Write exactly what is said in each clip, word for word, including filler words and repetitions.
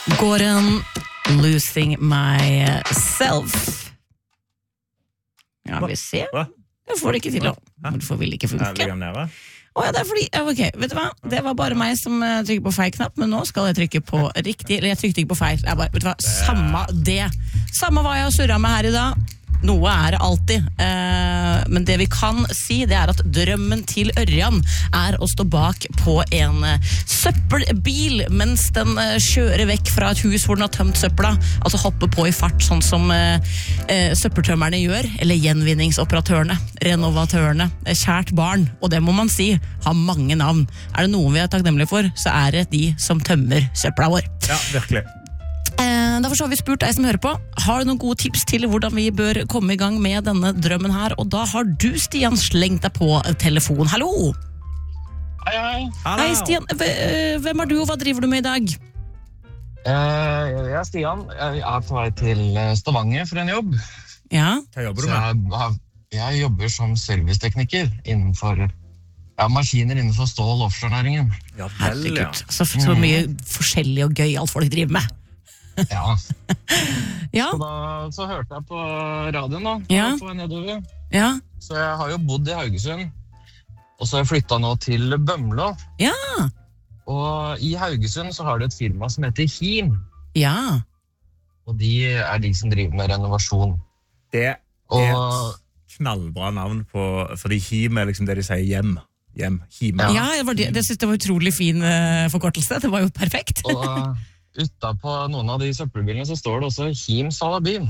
Gordon, Losing Myself. Ja, vi ser. Hva? Jeg får det ikke til å. Hvorfor vil det ikke funke? Ligger den nede? Å ja, det er fordi, ok, vet du hva? Det var bare meg som uh, trykker på feil knapp, men nå skal jeg trykke på riktig, eller jeg trykte ikke på feil. Jeg bare, vet du hva? Samme det. Samme hva jeg har surret med her i dag. Noe er det alltid, eh, men det vi kan si, det er at drømmen til Ørjan er å stå bak på en eh, søppelbil mens den eh, kjører vekk fra et hus hvor den har tømt søppela, altså hoppe på i fart, sånn som eh, eh, søppeltømmerne gjør, eller gjenvinningsoperatørene, renovatørene, eh, kjært barn, og det må man si, har mange navn. Er det noen vi er takknemlige for, så er det de som tømmer søppela vår. Ja, virkelig. Derfor så har vi spurt deg som hører på, har du noen gode tips til hvordan vi bør komme i gang med denne drømmen her? Og da har du, Stian, slengt deg på telefon. Hallo! Hei, hei. Hallo. Hei, Stian. Hvem er du, og hva driver du med i dag? Jeg er Stian. Jeg er på vei til Stavanger for en jobb. Ja. Hva jobber Så du med? jeg, har- jeg jobber som servicetekniker innenfor ja, maskiner innenfor stål- og offshore-næringen. Ja, vel, ja. Herregud, så, så mye forskjellig og gøy alt folk driver med. Ja. Ja, Så da så hørte jeg på radioen da, Ja. på vei nedover. ja, Så jeg har jo bodd i Haugesund, og så har jeg flyttet nå til Bømlo. ja, Og i Haugesund så har du et firma som heter Him, ja. og de er de som driver med renovasjon. Det er Og et knallbra navn på, fordi him er liksom det de sier hjem. Hjem, hime. Ja, det, var det, det synes jeg var utrolig fin uh, forkortelse. Det var jo perfekt. Og utapå noen av de søppelbilene så står det også Him Salabim.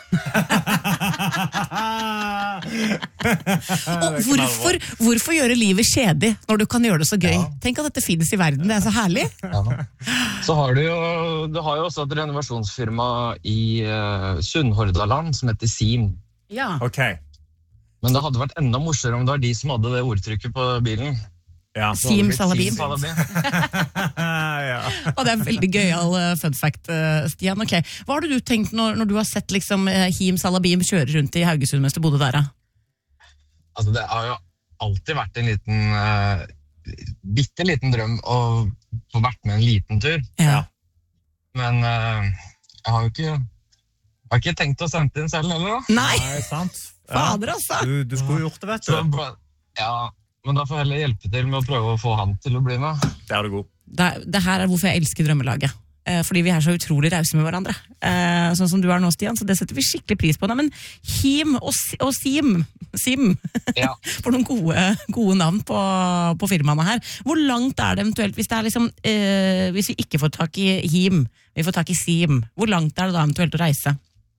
Og hvorfor, hvorfor gjøre livet kjedelig når du kan gjøre det så gøy? Ja. Tenk at dette finnes i verden, det er så herlig. Ja. Så har du jo, du har jo også et renovasjonsfirma i uh, Sunnhordaland som heter Sim. Ja. Ok. Men det hadde vært enda morsommere om det var de som hadde det ordtrykket på bilen. Ja. Så hadde det Sim blitt Salabim. Sim Salabim. ja. Og det er en veldig gøyal uh, fun fact, uh, Stian. Ok, hva har du tenkt når, når du har sett liksom, uh, Him Salabim kjøre rundt i Haugesund mens du bodde der? Da? Altså, det har jo alltid vært en liten, uh, bitte liten drøm å få vært med en liten tur. Ja. Men uh, jeg har jo ikke, jeg har ikke tenkt å sende inn selv heller da. Nei, Nei, sant. fader altså. Du, du skulle gjort det, vet Så, du. ja, men da får jeg heller hjelpe til med å prøve å få han til å bli med. Det er du god. Det, det her er hvorfor jeg elsker drømmelaget. Eh, fordi vi er så utrolig rause med hverandre. Eh, sånn som du er nå, Stian, så det setter vi skikkelig pris på. Nei, men Him og, Si- og Sim, Sim, Ja. for noen gode, gode navn på, på firmaene her. Hvor langt er det eventuelt, hvis, det er liksom, eh, hvis vi ikke får tak i Him, vi får tak i Sim, hvor langt er det da eventuelt å reise?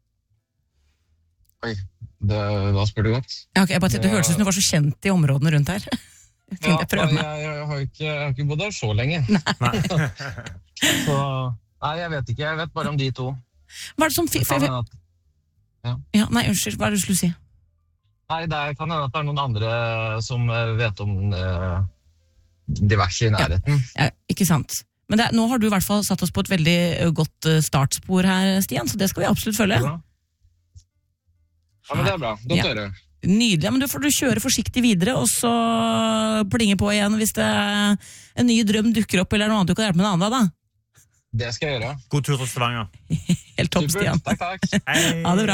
Oi, det, da spør du godt. Ja, ok, jeg bare, det hørtes ut som du var så kjent i områdene rundt her. Jeg Ja, tenkte jeg prøver jeg, meg. jeg, jeg, har jo ikke, jeg har ikke bodd her så lenge. Så, nei, jeg vet ikke. Jeg vet bare om de to. Hva er det som... Fi, Det for, kan jeg- hende at, ja, nei, unnskyld, hva er det du skulle si? nei, det kan hende at det er noen andre som eh, vet om eh, diverse i nærheten. Ja, ikke sant. Men det, er- nå har du i hvert fall satt oss på et veldig ø, godt ø, startspor her, Stian, så det skal vi absolutt følge. Ja. Ja, men det er bra. Godt Ja. å høre. Nydelig, men du får du kjøre forsiktig videre, og så plinge på igjen hvis det en ny drøm dukker opp, eller noe annet du kan hjelpe med en annen, da. Det skal jeg gjøre. God tur til Stavanger. Helt topp, Supert. Stian. Takk, takk. Hei. Ha det bra.